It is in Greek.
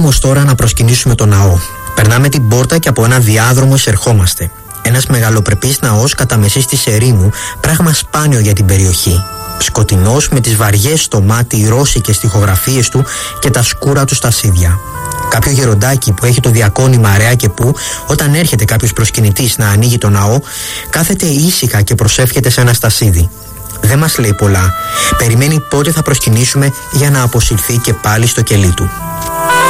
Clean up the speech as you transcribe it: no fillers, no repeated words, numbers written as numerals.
όμως τώρα να προσκυνήσουμε το ναό. Περνάμε την πόρτα και από ένα διάδρομο εισερχόμαστε. Ένας μεγαλοπρεπής ναός κατά μεσής της ερήμου, πράγμα σπάνιο για την περιοχή. Σκοτεινός, με τις βαριές στο μάτι ρώσικες τοιχογραφίες του και τα σκούρα του στασίδια. Κάποιο γεροντάκι που έχει το διακόνημα αραιά και που, όταν έρχεται κάποιος προσκυνητής να ανοίγει το ναό, κάθεται ήσυχα και προσεύχεται σε ένα στασίδι. Δεν μας λέει πολλά. Περιμένει πότε θα προσκυνήσουμε για να αποσυρθεί και πάλι στο κελί του.